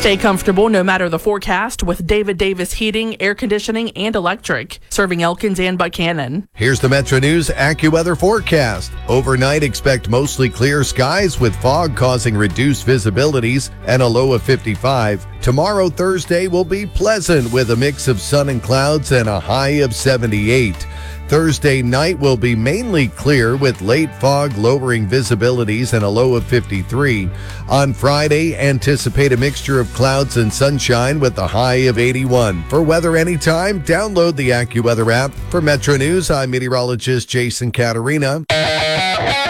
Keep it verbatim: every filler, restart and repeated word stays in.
Stay comfortable no matter the forecast with David Davis Heating, Air Conditioning, and Electric, serving Elkins and Buchanan. Here's the Metro News AccuWeather forecast. Overnight, expect mostly clear skies with fog causing reduced visibilities and a low of fifty-five. Tomorrow, Thursday, will be pleasant with a mix of sun and clouds and a high of seventy-eight. Thursday night will be mainly clear with late fog lowering visibilities and a low of fifty-three. On Friday, anticipate a mixture of clouds and sunshine with a high of eighty-one. For weather anytime, download the AccuWeather app. For Metro News, I'm meteorologist Jason Caterina.